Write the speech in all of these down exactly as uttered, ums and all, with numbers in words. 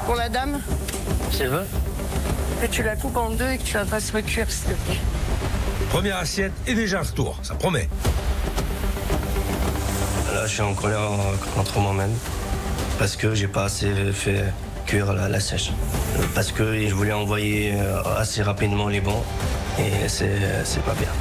Pour la dame, Si elle veut. que tu la coupes en deux et que tu la fasses recuire, s'il te plaît. Première assiette et déjà un retour, ça promet. Là, je suis en colère contre moi-même parce que j'ai pas assez fait cuire la, la sèche. Parce que je voulais envoyer assez rapidement les bons et c'est c'est pas bien.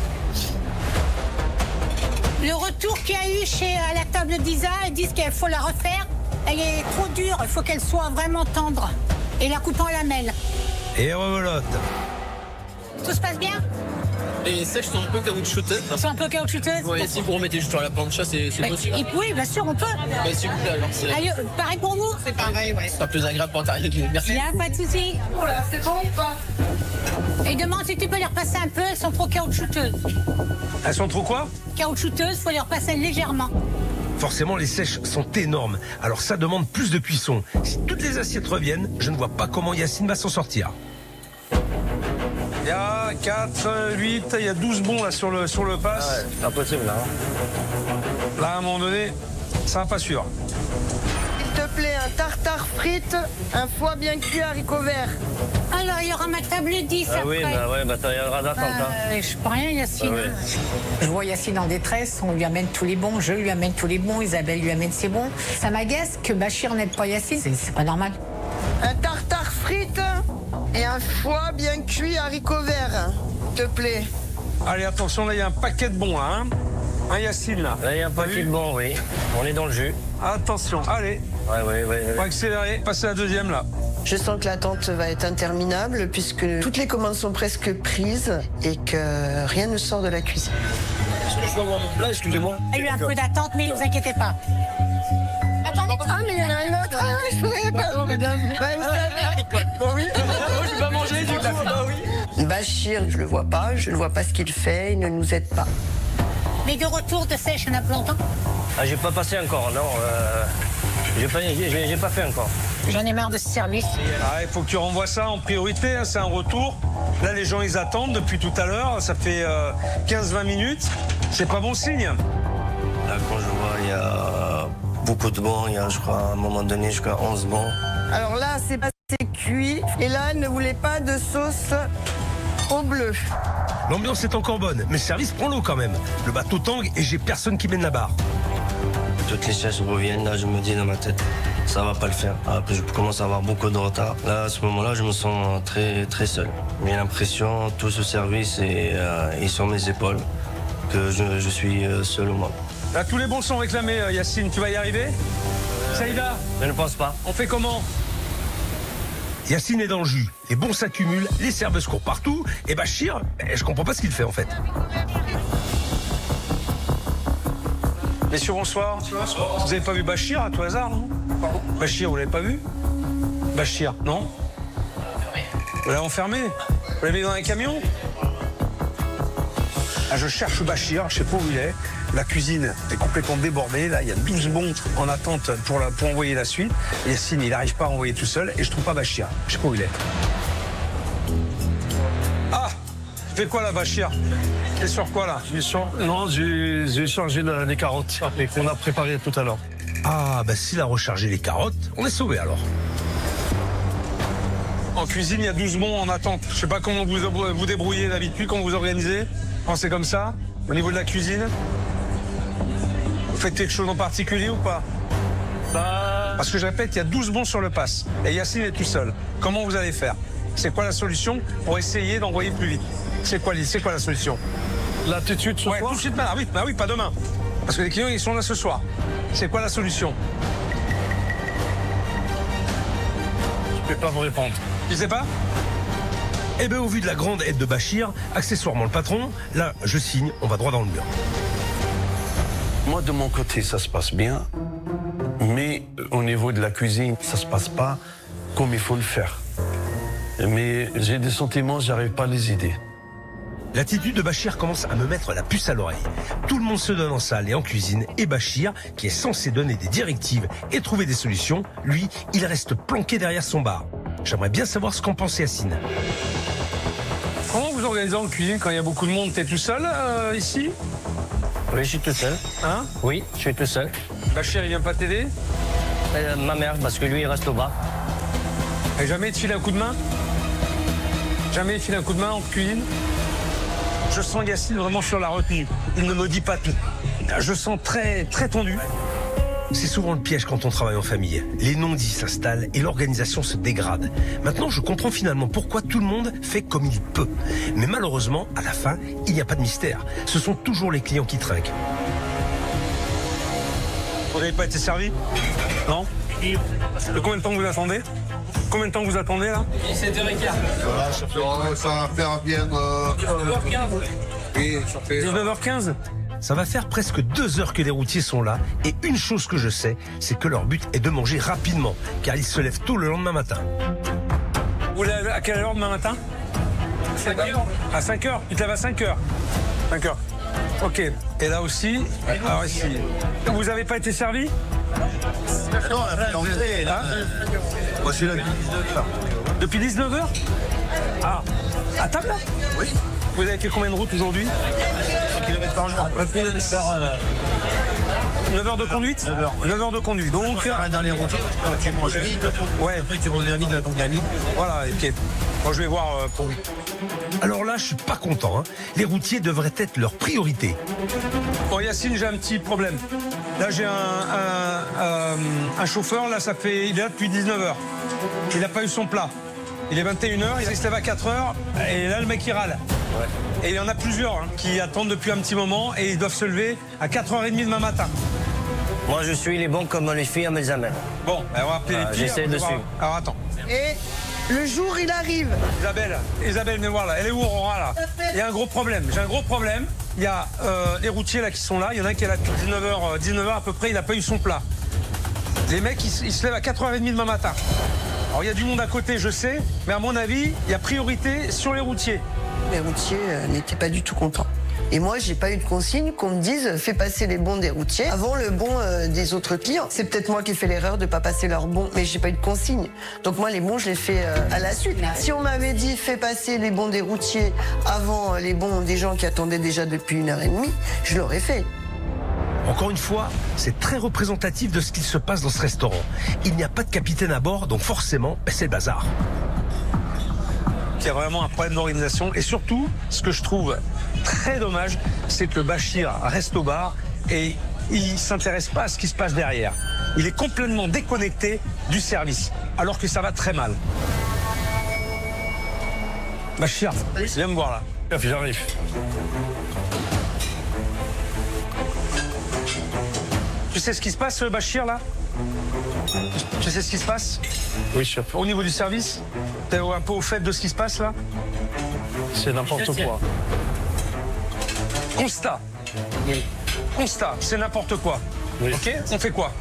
Le retour qu'il y a eu chez à la table d'Isa, ils disent qu'il faut la refaire. Elle est trop dure, il faut qu'elle soit vraiment tendre. Et la coupe en lamelles. Et rebelote. Tout se passe bien? Les sèches sont un peu caoutchouteuses. Elles sont un peu caoutchouteuses? Ouais, si vous remettez juste sur la plancha, c'est Bah, possible. et- Oui, bien sûr, on peut. Bah, s'il vous plaît, alors c'est Allez, pareil pour vous? c'est pareil, ouais. C'est pas plus agréable pour t'arriver. Merci. Il n'y a pas de souci. Voilà, c'est bon ou pas? Et demande si tu peux les repasser un peu, elles sont trop caoutchouteuses. Elles sont trop quoi? Caoutchouteuses, il faut les repasser légèrement. Forcément, les sèches sont énormes, alors ça demande plus de cuisson. Si toutes les assiettes reviennent, je ne vois pas comment Yacine va s'en sortir. Il y a quatre, huit, il y a douze bons là sur le, sur le pass. Ouais, c'est impossible là. Là, à un moment donné, ça va pas suivre. S'il te plaît, un tartare frites, un foie bien cuit, haricots verts. Alors, il y aura ma table dix Ah oui, après. bah ouais, bah t'as rien d'attente. Hein. Euh, je peux rien, Yacine. Ah ouais. Je vois Yacine en détresse, on lui amène tous les bons, je lui amène tous les bons, Isabelle lui amène ses bons. Ça m'agace que Bachir n'aide pas Yacine, c'est- c'est pas normal. Un tartare frites et un foie bien cuit, haricots verts. S'il te plaît. Allez, attention, là, il y a un paquet de bons, là, hein. Un Yacine, là. Là, il y a un paquet de bons, oui. On est dans le jus. Attention, allez, Ouais, ouais, ouais. on va ouais. accélérer. Passez à la deuxième, là. Je sens que l'attente va être interminable puisque toutes les commandes sont presque prises et que rien ne sort de la cuisine. Est-ce que je peux avoir mon plat, excusez-moi? Il y a eu un peu d'attente, mais ne vous inquiétez pas. Attendez. Ah, mais il y en a un autre. Ah, je voudrais pas. Oh, madame. Bah, vous savez. Bon, oui. Je vais pas manger, du coup. Bah oui. Bachir, je le vois pas, je ne vois pas ce qu'il fait, il ne nous aide pas. Mais de retour de sèche, il y en a plus longtemps. Ah, j'ai pas passé encore, non. Euh, j'ai pas, j'ai, j'ai pas fait encore. J'en ai marre de ce service. Ah, il faut que tu renvoies ça en priorité, hein, c'est un retour. Là, les gens, ils attendent depuis tout à l'heure. Ça fait euh, quinze vingt minutes. C'est pas bon signe. Là, quand je vois, il y a beaucoup de bons. Il y a, je crois, à un moment donné, jusqu'à onze bons. Alors là, c'est passé cuit. Et là, elle ne voulait pas de sauce au bleu. L'ambiance est encore bonne, mais le service prend l'eau quand même. Le bateau tangue et j'ai personne qui mène la barre. Toutes les sèches reviennent, là, je me dis dans ma tête, ça va pas le faire. Après, je commence à avoir beaucoup de retard. Là, à ce moment-là, je me sens très, très seul. J'ai l'impression, tout ce service est, euh, est sur mes épaules, que je, je suis euh, seul au monde. Là, tous les bons sont réclamés, euh, Yacine. Tu vas y arriver? Saïda, Je ne pense pas. on fait comment? Yacine est dans le jus. Les bons s'accumulent, les serveuses courent partout. Et Bachir, eh, je comprends pas ce qu'il fait en fait. Messieurs, bonsoir. Vous avez pas vu Bachir à tout hasard, non? Bachir, vous l'avez pas vu? Bachir, non? Vous l'avez enfermé? Vous l'avez mis dans un camion? Ah, je cherche Bachir, je sais pas où il est. La cuisine est complètement débordée. Là, il y a douze bons en attente pour, la, pour envoyer la suite. Yacine, il n'arrive pas à envoyer tout seul et je trouve pas Bachir. Je sais pas où il est. Ah! Tu fais quoi là, Bachir? T'es sur quoi là? Non, j'ai j'ai chargé la- les carottes qu'on a préparées tout à l'heure. Ah, bah s'il a rechargé les carottes, on est sauvé alors. En cuisine, il y a douze bons en attente. Je sais pas comment vous vous débrouillez d'habitude, comment vous organisez. Quand c'est comme ça, au niveau de la cuisine. Vous faites quelque chose en particulier ou pas? Bah, Parce que je répète, il y a douze bons sur le pass. Et Yacine est tout seul. Comment vous allez faire? C'est quoi la solution pour essayer d'envoyer plus vite? C'est quoi, c'est quoi la solution? l'attitude ce Ouais, soir. tout de suite, bah oui, bah oui, pas demain. Parce que les clients, ils sont là ce soir. C'est quoi la solution? Je peux pas vous répondre. Tu sais pas? Eh bien, au vu de la grande aide de Bachir, accessoirement le patron, là, je signe, on va droit dans le mur. Moi, de mon côté, ça se passe bien. Mais au niveau de la cuisine, ça se passe pas comme il faut le faire. Mais j'ai des sentiments, j'arrive pas à les aider. L'attitude de Bachir commence à me mettre la puce à l'oreille. Tout le monde se donne en salle et en cuisine, et Bachir, qui est censé donner des directives et trouver des solutions, lui, il reste planqué derrière son bar. J'aimerais bien savoir ce qu'en pense Yacine. Comment vous organisez en cuisine quand il y a beaucoup de monde? T'es tout seul euh, ici? Oui, je suis tout seul. Hein? Oui, je suis tout seul. Bachir, il vient pas t'aider? Euh, ma mère, parce que lui, il reste au bas. Et jamais il te file un coup de main? Jamais il file un coup de main en cuisine? Je sens Yacine vraiment sur la retenue. Il ne me dit pas tout. Je sens très, très tendu. C'est souvent le piège quand on travaille en famille. Les non-dits s'installent et l'organisation se dégrade. Maintenant, je comprends finalement pourquoi tout le monde fait comme il peut. Mais malheureusement, à la fin, il n'y a pas de mystère. Ce sont toujours les clients qui trinquent. Vous n'avez pas été servi? Non? De combien de temps vous attendez? Combien de temps vous attendez là? sept heures quinze. Voilà, ça, fait, ça va faire bien. Euh... dix-neuf heures quinze. Oui, ça fait. dix-neuf heures quinze? Ça va faire presque deux heures que les routiers sont là. Et une chose que je sais, c'est que leur but est de manger rapidement, car ils se lèvent tôt le lendemain matin. Vous lèvez à quelle heure demain matin? cinq heures. À cinq heures? Tu te lèves à cinq heures? cinq heures. Ok. Et là aussi, alors ici, vous n'avez pas été servi? Non, l'entrée, là. Voici la dix-neuf heures. Depuis dix-neuf heures? Ah, à table là? Oui. Vous avez fait combien de routes aujourd'hui? un kilomètre par jour. neuf heures de conduite? neuf heures de conduite. Donc, Dans les routes, tu manges vite. ouais, Après, tu reviens vite dans ton gamin. voilà, ok. Bon, je vais voir euh, pour lui. Alors là, je suis pas content. Hein. Les routiers devraient être leur priorité. Bon, Yacine, j'ai un petit problème. Là, j'ai un, un, euh, un chauffeur, là, ça fait, il est là depuis dix-neuf heures. Il n'a pas eu son plat. Il est vingt et une heures, il se lève à quatre heures, et là, le mec, il râle. Et il y en a plusieurs hein, qui attendent depuis un petit moment, et ils doivent se lever à quatre heures trente demain matin. Moi, je suis les bons comme les filles à mes amis. Bon, ben, on va appeler Ah, les filles. j'essaie on va de voir. suivre. Alors, attends. Et le jour, il arrive. Isabelle, Isabelle, venez voir là. Elle est où, Aurora, là? Il y a un gros problème. J'ai un gros problème. Il y a euh, les routiers là qui sont là. Il y en a un qui est là depuis dix-neuf heures, dix-neuf heures à peu près. Il n'a pas eu son plat. Les mecs, ils, ils se lèvent à quatre heures trente demain matin. Alors, il y a du monde à côté, je sais. Mais à mon avis, il y a priorité sur les routiers. Les routiers euh, n'étaient pas du tout contents. Et moi, j'ai pas eu de consigne qu'on me dise euh, fais passer les bons des routiers avant le bon euh, des autres clients. C'est peut-être moi qui ai fait l'erreur de pas passer leurs bons, mais j'ai pas eu de consigne. Donc moi, les bons, je les fais euh, à la suite. Si on m'avait dit fais passer les bons des routiers avant euh, les bons des gens qui attendaient déjà depuis une heure et demie, je l'aurais fait. Encore une fois, c'est très représentatif de ce qu'il se passe dans ce restaurant. Il n'y a pas de capitaine à bord, donc forcément, ben, c'est le bazar. Il y a vraiment un problème d'organisation. Et surtout, ce que je trouve très dommage, c'est que Bachir reste au bar et il ne s'intéresse pas à ce qui se passe derrière. Il est complètement déconnecté du service, alors que ça va très mal. Bachir, viens me voir là. J'arrive. Tu sais ce qui se passe, Bachir, là? Tu sais ce qui se passe? Oui, chef. Au niveau du service? T'es un peu au fait de ce qui se passe, là? C'est n'importe quoi. Constat. Constat, c'est n'importe quoi. Oui. Ok? On fait quoi?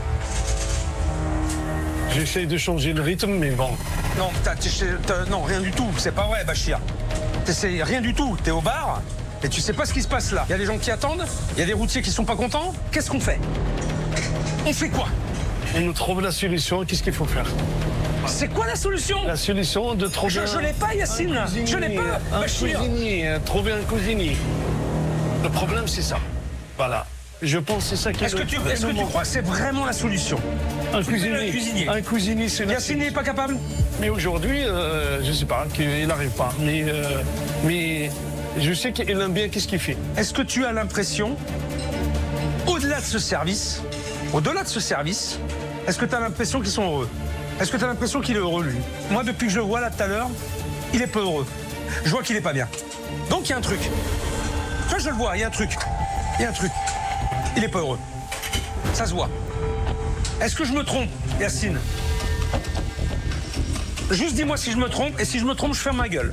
J'essaie de changer le rythme, mais bon. Non, t'as- t'as- non, rien du tout. C'est pas vrai, Bachir. T'essaies rien du tout. T'es au bar et tu sais pas ce qui se passe là. Il y a des gens qui attendent, il y a des routiers qui sont pas contents. Qu'est-ce qu'on fait? On fait quoi? On nous trouve la solution, qu'est-ce qu'il faut faire? C'est quoi la solution? La solution de trouver. Je, un- je l'ai pas, Yacine. un cuisinier, Je l'ai pas, Un Bachir. cuisinier, euh, trouver un cuisinier. Le problème, c'est ça. Voilà. Je pense que c'est ça qui Est-ce que, tu, est-ce que tu crois que c'est vraiment la solution? Un Trouver cuisinier. un cuisinier. Un cuisinier, c'est la Yacine n'est pas capable? Mais aujourd'hui, euh, je sais pas, qu'il n'arrive pas. Mais, euh, mais je sais qu'il aime bien qu'est-ce qu'il fait. Est-ce que tu as l'impression, au-delà de ce service, au-delà de ce service, est-ce que tu as l'impression qu'ils sont heureux? Est-ce que tu as l'impression qu'il est heureux, lui? Moi, depuis que je le vois là tout à l'heure, il est peu heureux. Je vois qu'il est pas bien. Donc, il y a un truc. Ça, je le vois, il y a un truc. Il y a un truc. Il est pas heureux. Ça se voit. Est-ce que je me trompe, Yacine? Juste dis-moi si je me trompe, et si je me trompe, je ferme ma gueule.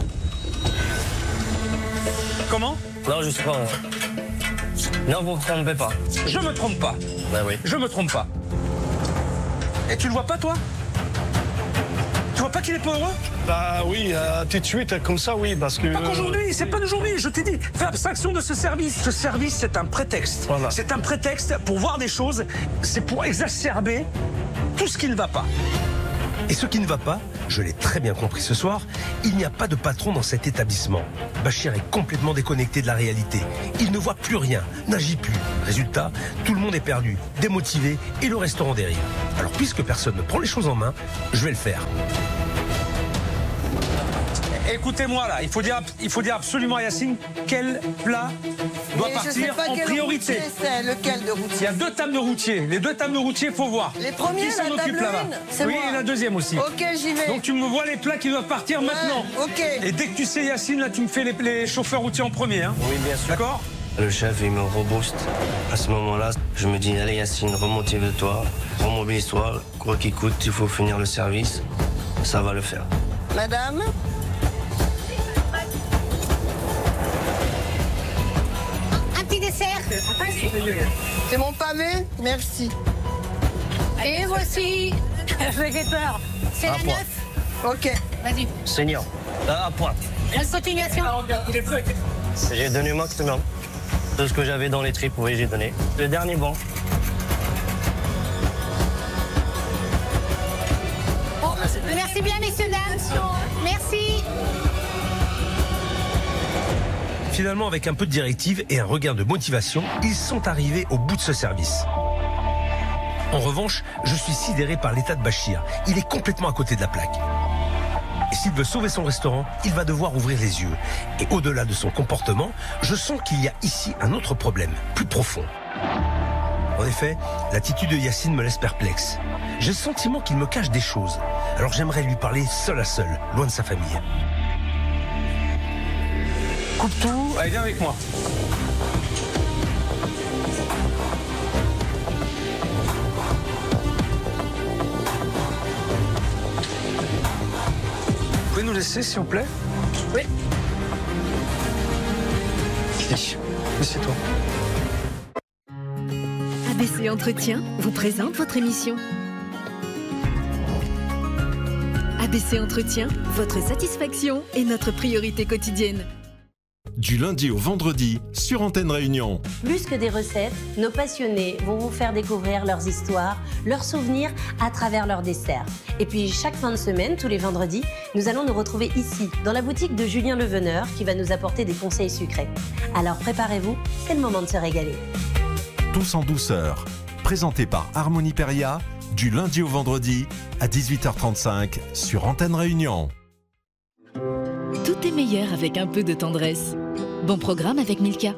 Comment? Non, je sais pas. Non, vous ne vous trompez pas. Je me trompe pas. Ben oui. Je me trompe pas. Et tu le vois pas, toi? Tu vois pas qu'il est pas heureux? Bah oui, euh, tout de suite, comme ça, oui, parce que... Pas qu'aujourd'hui, c'est pas d'aujourd'hui, je t'ai dit. Fais abstraction de ce service. Ce service, c'est un prétexte. Voilà. C'est un prétexte pour voir des choses, c'est pour exacerber tout ce qui ne va pas. Et ce qui ne va pas, Je l'ai très bien compris ce soir, il n'y a pas de patron dans cet établissement. Bachir est complètement déconnecté de la réalité. Il ne voit plus rien, n'agit plus. Résultat, tout le monde est perdu, démotivé et le restaurant dérive. Alors puisque personne ne prend les choses en main, je vais le faire. Écoutez-moi là, il faut dire, il faut dire absolument à Yacine quel plat doit Mais partir je sais pas en quel priorité. routier c'est, lequel de routier? Il y a deux tables de routiers. Les deux tables de routiers, faut voir. Les premiers, qui s'en la occupe table là-bas? une, c'est Oui, moi. et la deuxième aussi. Ok, j'y vais. Donc tu me vois les plats qui doivent partir Ouais, maintenant. ok. Et dès que tu sais Yacine, là tu me fais les, les chauffeurs routiers en premier. Hein. Oui, bien sûr. D'accord? Le chef, il me rebooste. À ce moment-là, je me dis, allez Yacine, remotive-toi, remobilise-toi. Quoi qu'il coûte, il faut finir le service. Ça va le faire. Madame? Un petit dessert. C'est mon pavé? Merci. Et voici. J'ai peur. C'est À la point. neuf. Ok. Vas-y. Seigneur, à pointe. La continuation. J'ai donné maximum. Tout ce que j'avais dans les tripes, oui, j'ai donné. Le dernier banc. Oh, merci bien, messieurs, dames. Merci. Finalement, avec un peu de directive et un regain de motivation, ils sont arrivés au bout de ce service. En revanche, je suis sidéré par l'état de Bachir. Il est complètement à côté de la plaque. Et s'il veut sauver son restaurant, il va devoir ouvrir les yeux. Et au-delà de son comportement, je sens qu'il y a ici un autre problème, plus profond. En effet, l'attitude de Yacine me laisse perplexe. J'ai le sentiment qu'il me cache des choses. Alors j'aimerais lui parler seul à seul, loin de sa famille. Coupe tout. Allez, viens avec moi. Vous pouvez nous laisser, s'il vous plaît? Oui. Laissez-toi. A B C Entretien vous présente votre émission. A B C Entretien, votre satisfaction est notre priorité quotidienne. Du lundi au vendredi, sur Antenne Réunion. Plus que des recettes, nos passionnés vont vous faire découvrir leurs histoires, leurs souvenirs à travers leurs desserts. Et puis chaque fin de semaine, tous les vendredis, nous allons nous retrouver ici, dans la boutique de Julien Leveneur, qui va nous apporter des conseils sucrés. Alors préparez-vous, c'est le moment de se régaler. Tous en douceur. Présenté par Harmonie Peria, du lundi au vendredi, à dix-huit heures trente-cinq, sur Antenne Réunion. Tout est meilleur avec un peu de tendresse. Bon programme avec Milka.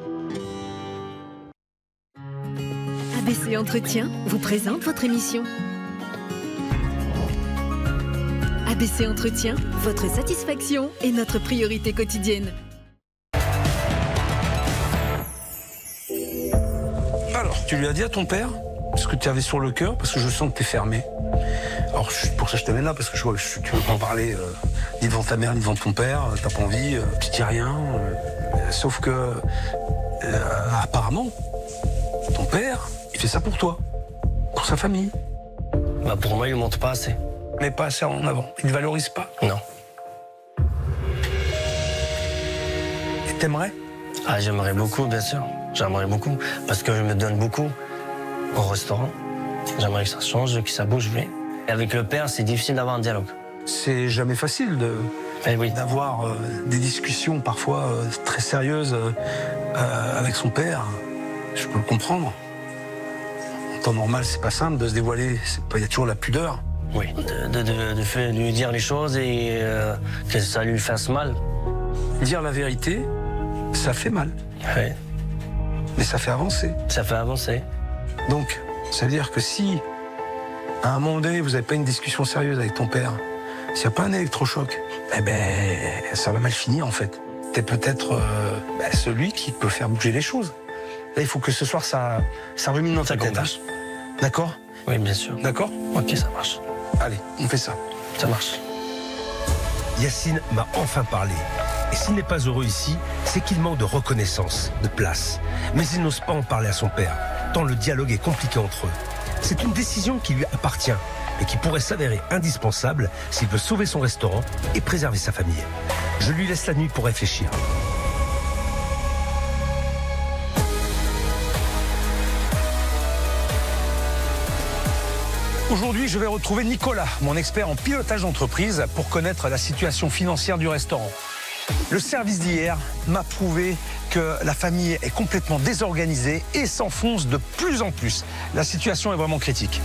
A B C Entretien vous présente votre émission. A B C Entretien, votre satisfaction est notre priorité quotidienne. Alors, tu lui as dit à ton père ce que tu avais sur le cœur, parce que je sens que tu es fermé. Alors, je- pour ça, je t'amène là, parce que je vois que je- tu veux pas en parler euh, ni devant ta mère, ni devant ton père. euh, T'as pas envie, euh, tu dis rien. euh, euh, sauf que, euh, apparemment, ton père, il fait ça pour toi, pour sa famille. Bah pour moi, il ne monte pas assez. Mais pas assez en avant. Il ne valorise pas. Non. Et t'aimerais? Ah, j'aimerais beaucoup, bien sûr. J'aimerais beaucoup. Parce que je me donne beaucoup au restaurant. J'aimerais que ça change, que ça bouge, mais avec le père, c'est difficile d'avoir un dialogue. C'est jamais facile de, Eh oui. d'avoir euh, des discussions parfois euh, très sérieuses euh, euh, avec son père. Je peux le comprendre. En temps normal, c'est pas simple de se dévoiler. C'est pas- il y a toujours la pudeur. Oui, de, de, de, de faire- lui dire les choses et euh, que ça lui fasse mal. Dire la vérité, ça fait mal, Ouais, mais ça fait avancer. ça fait avancer. Donc, ça veut dire que si, à un moment donné, vous n'avez pas une discussion sérieuse avec ton père, s'il n'y a pas un électrochoc, eh ben, ça va mal finir en fait. T'es peut-être euh, ben, celui qui peut faire bouger les choses. Là, il faut que ce soir, ça, ça rumine dans ta Ça tête. compense. hein. D'accord? Oui, bien sûr. D'accord? Ok, ça marche. Allez, on fait ça. Ça marche. Yacine m'a enfin parlé. Et s'il n'est pas heureux ici, c'est qu'il manque de reconnaissance, de place. Mais il n'ose pas en parler à son père, tant le dialogue est compliqué entre eux. C'est une décision qui lui appartient, mais qui pourrait s'avérer indispensable s'il veut sauver son restaurant et préserver sa famille. Je lui laisse la nuit pour réfléchir. Aujourd'hui, je vais retrouver Nicolas, mon expert en pilotage d'entreprise, pour connaître la situation financière du restaurant. Le service d'hier m'a prouvé que la famille est complètement désorganisée et s'enfonce de plus en plus. La situation est vraiment critique.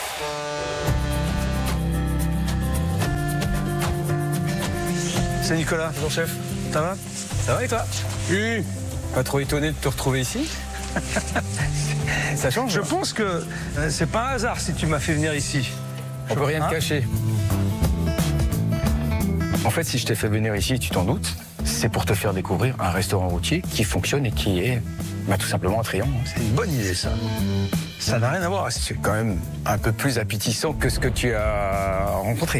C'est Nicolas. Bonjour chef. Ça va? Ça va et toi? Oui. Pas trop étonné de te retrouver ici. Ça change. Je pense que euh, c'est pas un hasard si tu m'as fait venir ici. On peut rien hein? te cacher. En fait, si je t'ai fait venir ici, tu t'en doutes, c'est pour te faire découvrir un restaurant routier qui fonctionne et qui est bah, tout simplement attrayant. C'est une bonne idée, ça. Ça n'a rien à voir. C'est quand même un peu plus appétissant que ce que tu as rencontré.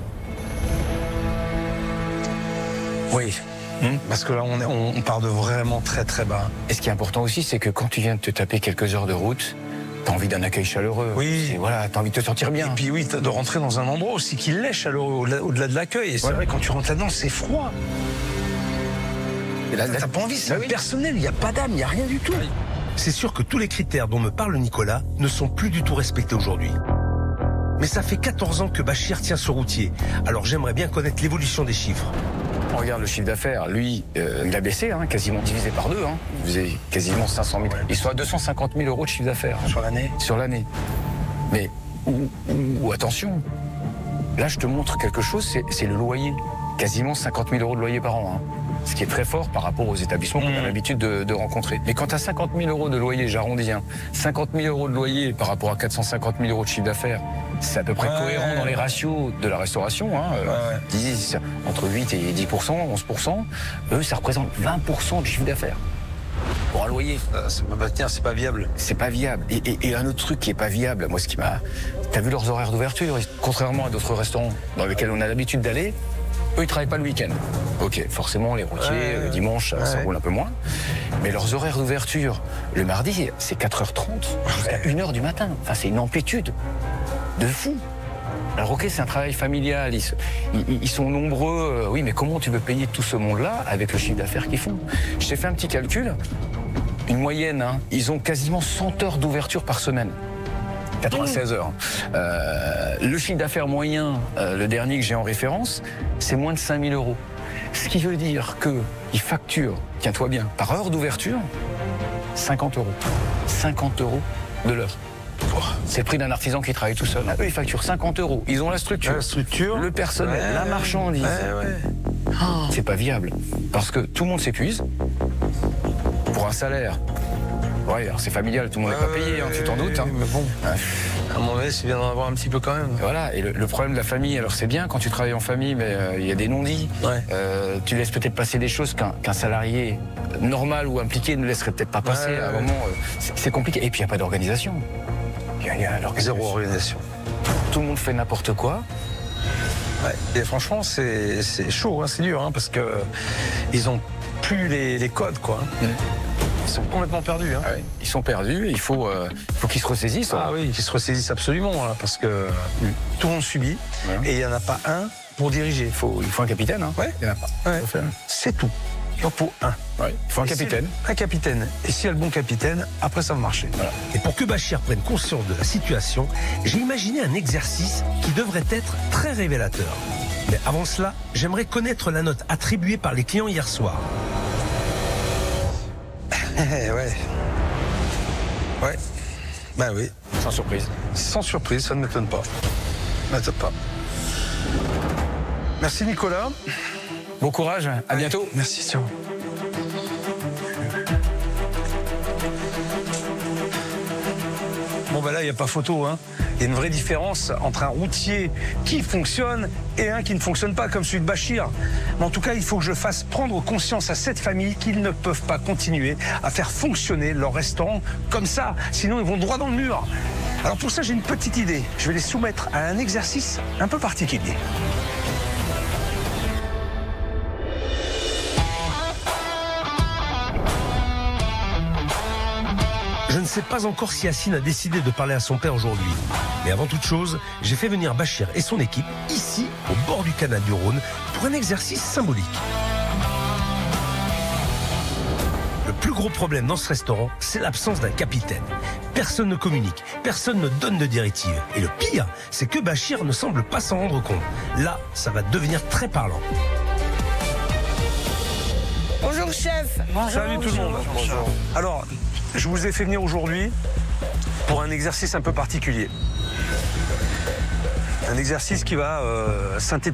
Oui. Hum, parce que là, on, est, on, on part de vraiment très très bas. Et ce qui est important aussi, c'est que quand tu viens de te taper quelques heures de route, t'as envie d'un accueil chaleureux. Oui. Et voilà, t'as envie de te sentir bien. Et puis oui, t'as de rentrer dans un endroit aussi qui l'est chaleureux au-delà, au-delà de l'accueil. Et c'est voilà. vrai, quand tu rentres là-dedans, c'est froid. Et là, t'as pas envie, c'est bah oui. personnel, il n'y a pas d'âme, il n'y a rien du tout. Oui. C'est sûr que tous les critères dont me parle Nicolas ne sont plus du tout respectés aujourd'hui. Mais ça fait quatorze ans que Bachir tient ce routier. Alors j'aimerais bien connaître l'évolution des chiffres. On regarde le chiffre d'affaires, lui, euh, il a baissé, hein, quasiment divisé par deux. Hein. Il faisait quasiment cinq cent mille. Ils sont à deux cent cinquante mille euros de chiffre d'affaires. Sur l'année Sur l'année. Mais, ou, ou, ou attention, là je te montre quelque chose, c'est, c'est le loyer. Quasiment cinquante mille euros de loyer par an. Hein. Ce qui est très fort par rapport aux établissements qu'on a l'habitude de, de rencontrer. Mais quand tu as cinquante mille euros de loyer, j'arrondis, hein, cinquante mille euros de loyer par rapport à quatre cent cinquante mille euros de chiffre d'affaires, c'est à peu près ouais, cohérent ouais, dans les ratios de la restauration. Hein, ouais, ouais. dix, entre huit et dix pour cent, onze pour cent. Eux, ça représente vingt pour cent du chiffre d'affaires. Pour un loyer. Euh, c'est, bah, tiens, c'est pas viable. C'est pas viable. Et, et, et un autre truc qui est pas viable, moi, ce qui m'a... T'as vu leurs horaires d'ouverture? Contrairement à d'autres restaurants dans lesquels on a l'habitude d'aller, eux, ils travaillent pas le week-end. Ok, forcément, les routiers, ouais, le dimanche, ouais. ça roule un peu moins. Mais leurs horaires d'ouverture, le mardi, c'est quatre heures trente jusqu'à une heure du matin. Enfin, c'est une amplitude de fou. Alors, ok, c'est un travail familial, ils, ils, ils sont nombreux. Euh, oui, mais comment tu veux payer tout ce monde-là avec le chiffre d'affaires qu'ils font? Je t'ai fait un petit calcul. Une moyenne, hein, ils ont quasiment cent heures d'ouverture par semaine. quatre-vingt-seize heures. Euh, le chiffre d'affaires moyen, euh, le dernier que j'ai en référence, c'est moins de cinq mille euros. Ce qui veut dire qu'ils facturent, tiens-toi bien, par heure d'ouverture, cinquante euros. cinquante euros de l'heure. C'est le prix d'un artisan qui travaille tout seul. Eux, ils facturent cinquante euros. Ils ont la structure, la structure le personnel, ouais, la marchandise. Ouais, ouais. Oh, c'est pas viable. Parce que tout le monde s'épuise pour un salaire. Ouais, alors c'est familial, tout le monde n'est pas payé, hein, tu t'en doutes. Hein. Mais bon, à mon avis, c'est bien d'en avoir un petit peu quand même. Voilà, et le, le problème de la famille, alors c'est bien quand tu travailles en famille, mais il euh, y a des non-dits. Ouais. Euh, tu laisses peut-être passer des choses qu'un, qu'un salarié normal ou impliqué ne laisserait peut-être pas passer. Ouais, à un ouais. moment, euh, c'est, c'est compliqué. Et puis il n'y a pas d'organisation. Il y a, y a l'organisation. Zéro organisation. Tout le monde fait n'importe quoi. Ouais. Et franchement, c'est, c'est chaud, hein, c'est dur, hein, parce que euh, ils ont plus les, les codes, quoi. Mmh. Ils sont complètement perdus. Hein. Ah oui, ils sont perdus, il faut, euh, faut qu'ils se ressaisissent. Ah hein. oui, qu'ils se ressaisissent absolument, hein, parce que mmh. tout le monde subit, ouais. et il n'y en a pas un pour diriger. Il faut, il faut un capitaine, hein. Ouais. Il n'y en a pas. Ouais. C'est tout. Il en faut un. Ouais. Il faut un et capitaine. Si, un capitaine. Et s'il y a le bon capitaine, après ça va marcher. Voilà. Et pour que Bachir prenne conscience de la situation, j'ai imaginé un exercice qui devrait être très révélateur. Mais avant cela, j'aimerais connaître la note attribuée par les clients hier soir. ouais. Ouais. Ben oui. Sans surprise. Sans surprise, ça ne m'étonne pas. Ne m'étonne pas. Merci Nicolas. Bon courage, à ouais. bientôt. Merci, ciao. Bon ben là, il n'y a pas photo, hein. Il y a une vraie différence entre un routier qui fonctionne et un qui ne fonctionne pas, comme celui de Bachir. Mais en tout cas, il faut que je fasse prendre conscience à cette famille qu'ils ne peuvent pas continuer à faire fonctionner leur restaurant comme ça. Sinon, ils vont droit dans le mur. Alors pour ça, j'ai une petite idée. Je vais les soumettre à un exercice un peu particulier. Je ne sais pas encore si Yacine a décidé de parler à son père aujourd'hui. Mais avant toute chose, j'ai fait venir Bachir et son équipe ici, au bord du canal du Rhône, pour un exercice symbolique. Le plus gros problème dans ce restaurant, c'est l'absence d'un capitaine. Personne ne communique, personne ne donne de directives. Et le pire, c'est que Bachir ne semble pas s'en rendre compte. Là, ça va devenir très parlant. Bonjour chef. Bonjour. Salut tout le monde. Bonjour. Alors, je vous ai fait venir aujourd'hui pour un exercice un peu particulier. Un exercice qui va euh, synthétiser